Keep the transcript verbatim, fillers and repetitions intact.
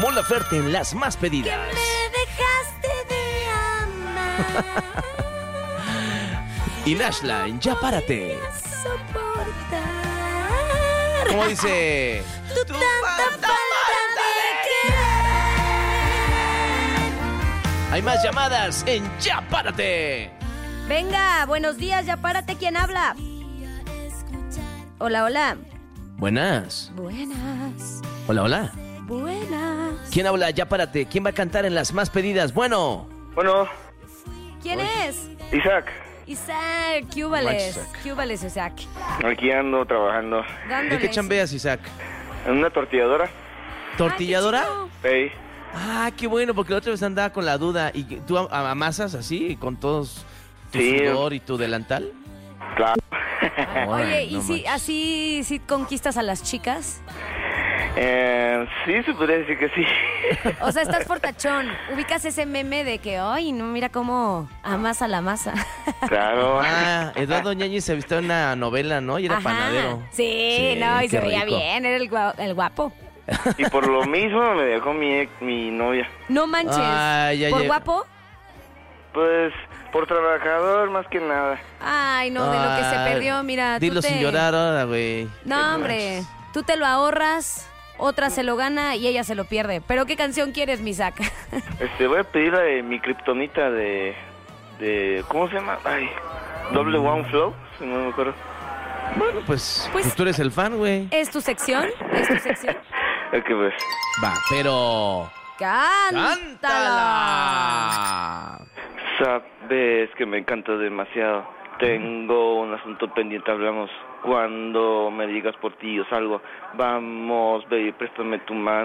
Mon Laferte en las más pedidas. Que me dejaste de amar. Y Nashla en Ya Párate. Soportar. ¿Cómo dice? Tu tanta falta de querer. Hay más llamadas en Ya Párate. Venga, buenos días, Ya Párate, ¿quién habla? Hola, hola. Buenas. Buenas, Hola, hola. buenas. ¿Quién habla? Ya Párate. ¿Quién va a cantar en las más pedidas? Bueno. Bueno, ¿Quién es? Isaac, Isaac, ¿qué húbales? Isaac. ¿Qué húbales, Isaac? aquí ando trabajando ¿De Dándoles. qué chambeas, Isaac? en una tortilladora. ¿Tortilladora? Hey, Ah, qué bueno, porque la otra vez andaba con la duda. ¿Y tú am- amasas así, con todos tu Sí. sudor y tu delantal? claro. Oye, Ay, ¿y no si manches. así si conquistas a las chicas? Eh, sí, se podría decir que sí. O sea, estás fortachón. Ubicas ese meme de que, ay, no, mira cómo amasa la masa. Claro. Ah, Eduardo Ñañez se vistió en una novela, ¿no? Y era Ajá. panadero. Sí, no, y qué se veía rico. bien, era el, gua- el guapo. Y por lo mismo me dejó mi, ex- mi novia. No manches. Ay, ya ¿Por llega- guapo? Pues, por trabajador más que nada. Ay, no, de lo que se Ay, perdió, mira. tú Dilo te... sin llorar ahora, güey. No, hombre, tú te lo ahorras, otra se lo gana y ella se lo pierde. ¿Pero qué canción quieres, Misak? Este, voy a pedir la de mi kriptonita de, de, ¿cómo se llama? Ay, Double One Flow, si no me acuerdo. Bueno, pues, Pues- pues tú eres el fan, güey. ¿Es tu sección? ¿Es tu sección? Es que pues, Va, pero... ¡Cántala! ¡Cántala! sabes que me encanta demasiado. Tengo un asunto pendiente, hablamos. Cuando me digas por ti yo salgo. Vamos, baby, préstame tu mano.